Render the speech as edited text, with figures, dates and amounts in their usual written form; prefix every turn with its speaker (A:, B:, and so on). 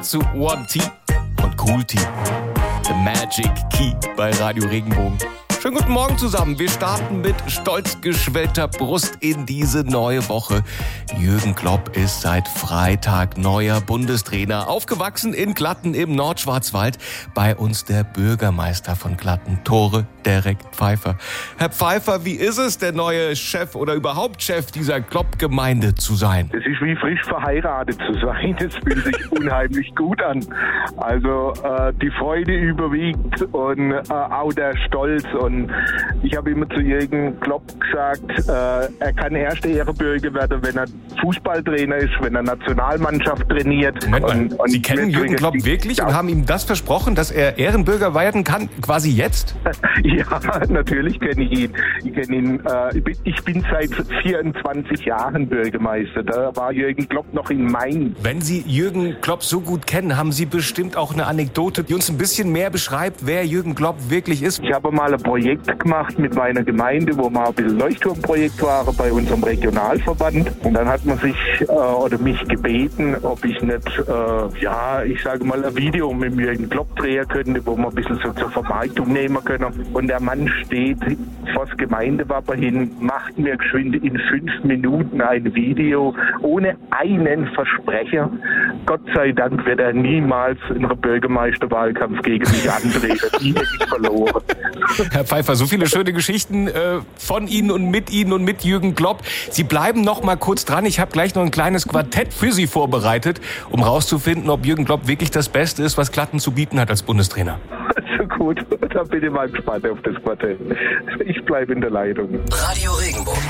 A: zu One T und Cool T. The Magic Key bei Radio Regenbogen. Schönen guten Morgen zusammen. Wir starten mit stolz geschwellter Brust in diese neue Woche. Jürgen Klopp ist seit Freitag neuer Bundestrainer. Aufgewachsen in Glatten im Nordschwarzwald. Bei uns der Bürgermeister von Glatten, Tore Derek Pfeiffer. Herr Pfeiffer, wie ist es, der neue Chef oder überhaupt Chef dieser Klopp-Gemeinde zu sein?
B: Es ist wie frisch verheiratet zu sein. Es fühlt sich unheimlich gut an. Also die Freude überwiegt und auch der Stolz. Und ich habe immer zu Jürgen Klopp gesagt, er kann erste Ehrenbürger werden, wenn er Fußballtrainer ist, wenn er Nationalmannschaft trainiert.
A: Moment mal, Sie kennen Jürgen Klopp wirklich und haben ihm das versprochen, dass er Ehrenbürger werden kann, quasi jetzt?
B: Ja, natürlich kenne ich ihn. Ich kenne ihn. Ich bin seit 24 Jahren Bürgermeister. Da war Jürgen Klopp noch in Main.
A: Wenn Sie Jürgen Klopp so gut kennen, haben Sie bestimmt auch eine Anekdote, die uns ein bisschen mehr beschreibt, wer Jürgen Klopp wirklich ist.
B: Ich habe mal ein Projekt gemacht mit meiner Gemeinde, wo wir ein bisschen Leuchtturmprojekt waren bei unserem Regionalverband. Und dann hat man sich oder mich gebeten, ob ich nicht, ich sage mal, ein Video mit Jürgen Klopp drehen könnte, wo wir ein bisschen so zur Vermarktung nehmen können. Und der Mann steht vor das Gemeindewappen hin, macht mir geschwind in 5 Minuten ein Video ohne einen Versprecher. Gott sei Dank wird er niemals in einem Bürgermeisterwahlkampf gegen mich antreten. Die hätte ich verloren.
A: Herr Pfeiffer, so viele schöne Geschichten von Ihnen und mit Jürgen Klopp. Sie bleiben noch mal kurz dran. Ich habe gleich noch ein kleines Quartett für Sie vorbereitet, um rauszufinden, ob Jürgen Klopp wirklich das Beste ist, was Glatten zu bieten hat als Bundestrainer.
B: Also gut, da bin ich mal gespannt auf das Quartett. Ich bleibe in der Leitung.
C: Radio Regenbogen.